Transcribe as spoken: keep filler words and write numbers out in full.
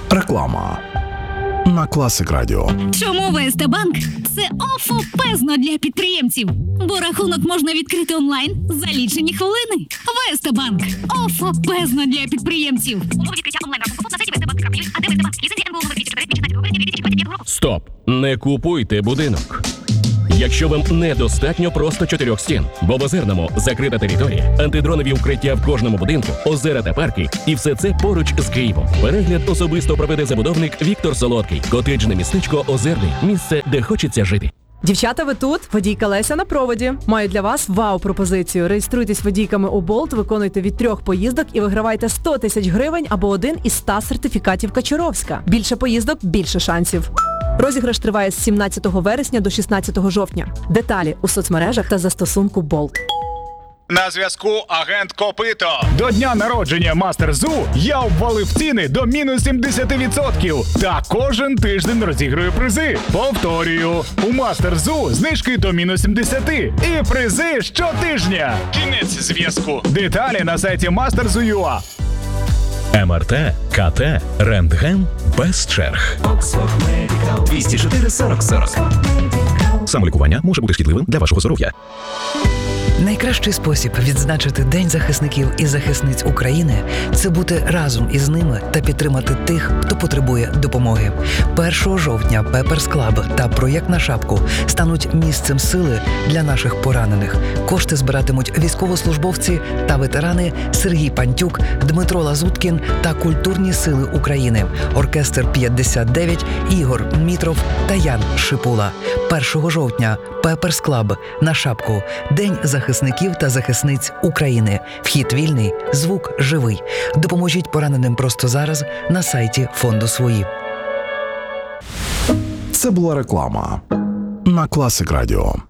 Реклама на Класик Радіо. Чому ВСТ Банк – це офопезно для підприємців? Бо рахунок можна відкрити онлайн за лічені хвилини. ВСТ Банк – офопезно для підприємців. Умови відкриття онлайн-рахунку на сайті вест банк крапка ю а, де ВСТ Банк. Ліцензія ен бе у номер двісті чотири від шістнадцятого грудня дві тисячі двадцять п'ятого року. Стоп! Не купуйте будинок. Якщо вам недостатньо просто чотирьох стін, бо в Озерному закрита територія, антидронові укриття в кожному будинку, озера та парки, і все це поруч з Києвом. Перегляд особисто проведе забудовник Віктор Солодкий. Котеджне містечко Озерний. Місце, де хочеться жити. Дівчата, ви тут? Водійка Леся на проводі. Маю для вас вау-пропозицію. Реєструйтесь водійками у Болт, виконуйте від трьох поїздок і вигравайте сто тисяч гривень або один із ста сертифікатів Качуровська. Більше поїздок – більше шансів. Розіграш триває з сімнадцятого вересня до шістнадцятого жовтня. Деталі у соцмережах та застосунку Болт. На зв'язку агент Копито. До дня народження Мастер Зу я обвалив ціни до мінус сімдесят відсотків. Та кожен тиждень розіграю призи. Повторюю, у Мастер Зу знижки до мінус сімдесят. І призи щотижня. Кінець зв'язку. Деталі на сайті мастер зу крапка ю а. ем ар те, ка те, рентген без черг. двісті чотири сорок сорок. Самолікування може бути шкідливим для вашого здоров'я. Найкращий спосіб відзначити День захисників і захисниць України – це бути разом із ними та підтримати тих, хто потребує допомоги. першого жовтня Пеперс Клаб та проєкт «На шапку» стануть місцем сили для наших поранених. Кошти збиратимуть військовослужбовці та ветерани Сергій Пантюк, Дмитро Лазуткін та Культурні сили України, оркестр п'ятдесят дев'ять, Ігор Мітров та Ян Шипула. першого жовтня Пеперс Клаб, «На шапку», День захисників та захисниць України. Вхід вільний, звук живий. Допоможіть пораненим просто зараз на сайті фонду «Свої». Це була реклама на Класик Радіо.